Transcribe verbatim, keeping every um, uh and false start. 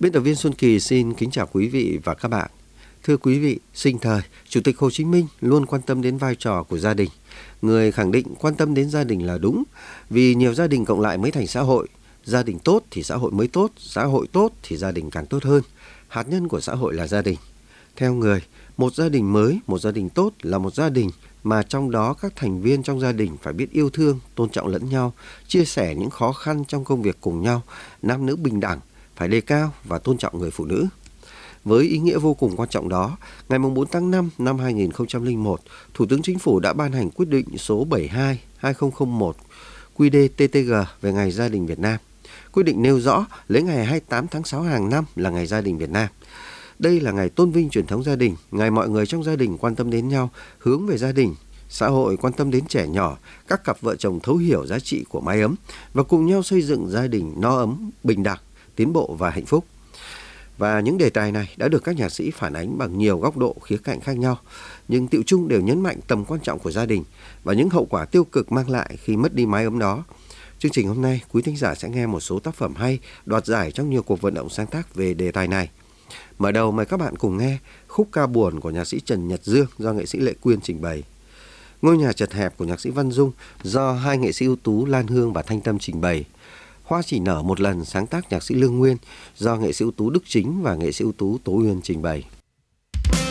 Biên tập viên Xuân Kỳ xin kính chào quý vị và các bạn. Thưa quý vị, sinh thời, Chủ tịch Hồ Chí Minh luôn quan tâm đến vai trò của gia đình. Người khẳng định quan tâm đến gia đình là đúng, vì nhiều gia đình cộng lại mới thành xã hội. Gia đình tốt thì xã hội mới tốt, xã hội tốt thì gia đình càng tốt hơn. Hạt nhân của xã hội là gia đình. Theo người, một gia đình mới, một gia đình tốt là một gia đình mà trong đó các thành viên trong gia đình phải biết yêu thương, tôn trọng lẫn nhau, chia sẻ những khó khăn trong công việc cùng nhau, nam nữ bình đẳng, phải đề cao và tôn trọng người phụ nữ. Với ý nghĩa vô cùng quan trọng đó, ngày bốn tháng năm năm hai nghìn không trăm lẻ một, Thủ tướng Chính phủ đã ban hành quyết định số bảy mươi hai trên hai nghìn không trăm lẻ một quy đê tê tê giê về Ngày Gia đình Việt Nam. Quyết định nêu rõ lấy ngày hai mươi tám tháng sáu hàng năm là Ngày Gia đình Việt Nam. Đây là ngày tôn vinh truyền thống gia đình, ngày mọi người trong gia đình quan tâm đến nhau, hướng về gia đình. Xã hội quan tâm đến trẻ nhỏ, các cặp vợ chồng thấu hiểu giá trị của mái ấm và cùng nhau xây dựng gia đình no ấm, bình đẳng, tiến bộ và hạnh phúc. Và những đề tài này đã được các nhạc sĩ phản ánh bằng nhiều góc độ khía cạnh khác nhau, nhưng tựu chung đều nhấn mạnh tầm quan trọng của gia đình và những hậu quả tiêu cực mang lại khi mất đi mái ấm đó. Chương trình hôm nay, quý thính giả sẽ nghe một số tác phẩm hay đoạt giải trong nhiều cuộc vận động sáng tác về đề tài này. Mở đầu mời các bạn cùng nghe khúc ca buồn của nhạc sĩ Trần Nhật Dương do nghệ sĩ Lệ Quyên trình bày. Ngôi nhà chật hẹp của nhạc sĩ Văn Dung do hai nghệ sĩ ưu tú Lan Hương và Thanh Tâm trình bày. Hoa chỉ nở một lần sáng tác nhạc sĩ Lương Nguyên do nghệ sĩ ưu tú Đức Chính và nghệ sĩ ưu tú Tố Uyên trình bày.